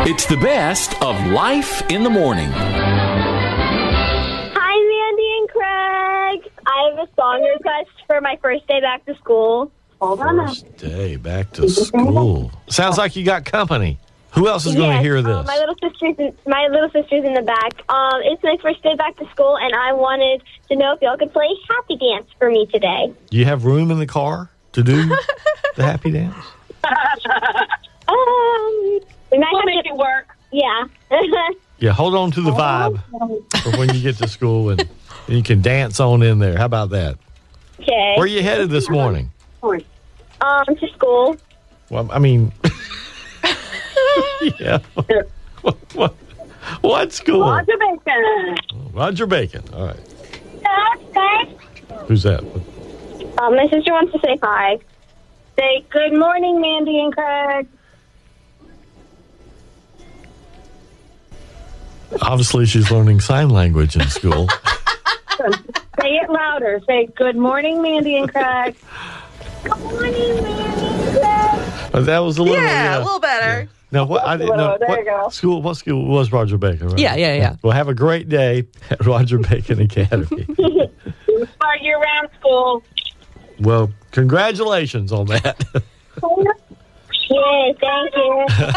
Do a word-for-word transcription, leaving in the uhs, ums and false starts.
It's the best of Life in the Morning. Hi, Mandy and Craig. I have a song request for my first day back to school. Hold on. First day back to school. Sounds like you got company. Who else is going to Yes, hear this? Uh, my little sister's in, my little sister's in the back. Um, it's my first day back to school, and I wanted to know if y'all could play Happy Dance for me today. Do you have room in the car to do the happy dance? Um, we might We'll have make to it work. Yeah. Yeah, hold on to the vibe for when you get to school, and, and you can dance on in there. How about that? Okay. Where are you headed this morning? Um, to school. Well, I mean, yeah. What, what, what school? Roger Bacon. Roger Bacon. All right. Who's that? Um, my sister wants to say hi. Say good morning, Mandy and Craig. Obviously, she's learning sign language in school. Say it louder. Say good morning, Mandy and Craig. Good morning, Mandy. Craig. Uh, that was a little. Yeah, uh, a little better. Now, what I didn't know. There What you go. school? What school was Roger Bacon? Right? Yeah, yeah, yeah. Well, have a great day at Roger Bacon Academy. Our year-round school. Well, congratulations on that. Yay, thank you.